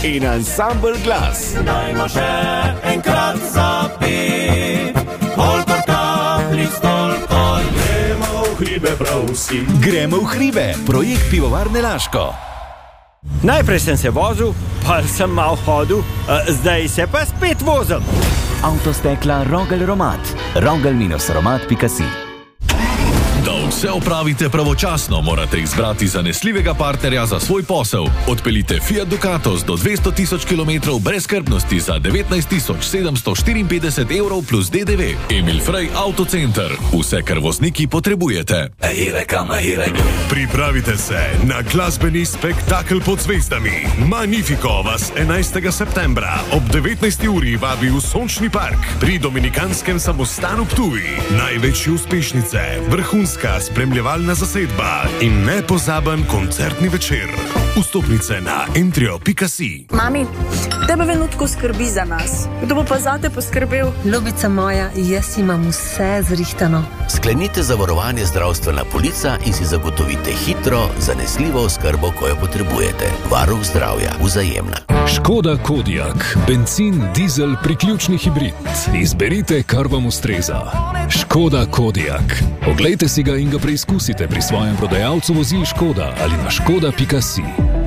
in ansambl Glas. Dajmo še enkrat zapet, kolikor kapli stolko, gremo v hribe prav vsi. Gremo v hribe, projekt Pivovarne Laško. Najprej sem se vozil, pa sem mal hodil, zdaj se pa spet vozim. Avtostekla Rogel Romat. Rogel-romat.si. Da vse opravite pravočasno, morate izbrati zanesljivega partnerja za svoj posel. Odpeljite Fiat Ducato do 200 000 km brezskrbnosti za 19 754 evrov plus DDV. Emil Frey Autocenter. Vse, kar vozniki potrebujete. Pripravite se na glasbeni spektakel pod zvezdami. Magnifico vas 11. septembra ob 19. uri vabi v Sončni park pri Dominikanskem samostanu Ptuj. Največje uspešnice, vrhunska spremljevalna zasedba in nepozaben koncertni večer. Vstopnice na entrio.si. Mami, tebe venutko skrbi za nas. Kdo bo pa zate poskrbel? Ljubica moja, jaz imam vse zrihtano. Sklenite zavarovanje zdravstvena polica in si zagotovite hitro, zanesljivo oskrbo, ko jo potrebujete. Varuh zdravja, Vzajemna. Škoda Kodiaq. Bencin, dizel, priključni hibrid. Izberite, kar vam ustreza. Škoda Kodiaq. Oglejte si ga in ga preizkusite pri svojem prodajalcu vozil Škoda ali na škoda.si.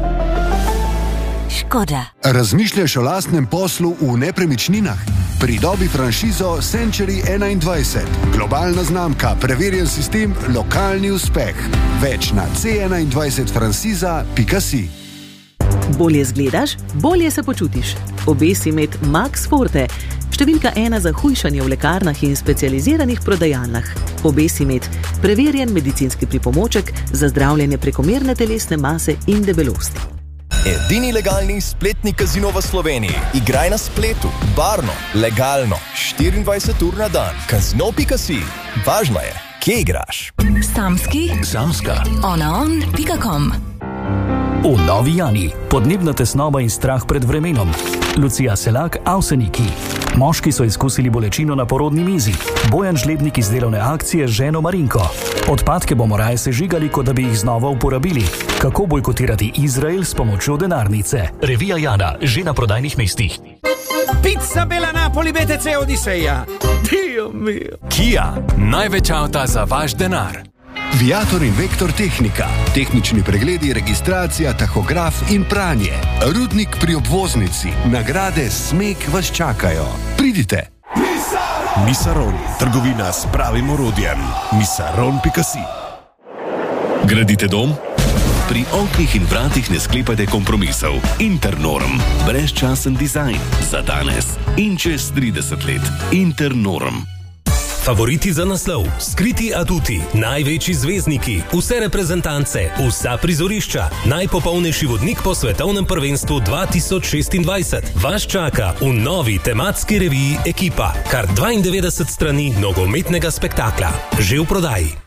Škoda. Razmišljaš o lastnem poslu v nepremičninah? Pridobi franšizo Century 21. Globalna znamka, preverjen sistem, lokalni uspeh. Več na c21franšiza.si. Bolje zgledaš, bolje se počutiš. Obesi med Max Forte, številka 1 za hujšanje v lekarnah in specializiranih prodajalnah. Obesi med preverjen medicinski pripomoček za zdravljenje prekomerne telesne mase in debelosti. Edini legalni spletni kazino v Sloveniji. Igraj na spletu, barno, legalno, 24 ur na dan. Kazino.si. Važno je, kje igraš. Samska. onaon.com. V Novi Jani. Podnebna tesnoba in strah pred vremenom. Lucija Selak, Avseniki. Moški so izkusili bolečino na porodni mizi. Bojan Žlebnik iz delovne akcije z ženo Marinko. Odpadke bomo raje sežigali, kot da bi jih znova uporabili. Kako bojkotirati Izrael s pomočjo denarnice? Revija Jana, že na prodajnih mestih. Pizza Bella Napoli BTC Odiseja. Dio mio. Kia, največ avta za vaš denar. Viator in Vektor Tehnika. Tehnični pregledi, registracija, tahograf in pranje. Rudnik pri obvoznici. Nagrade Smeg vas čakajo. Pridite. Misaron. Trgovina s pravim orodjem. Misaron.si. Gradite dom? Pri oknih in vratih ne sklepajte kompromisov. Internorm. Brezčasen dizajn. Za danes in čez 30 let. Internorm. Favoriti za naslov, skriti atuti, največji zvezdniki, vse reprezentance, vsa prizorišča, najpopolnejši vodnik po svetovnem prvenstvu 2026. Vas čaka v novi tematski reviji Ekipa, kar 92 strani nogometnega spektakla. Že v prodaji.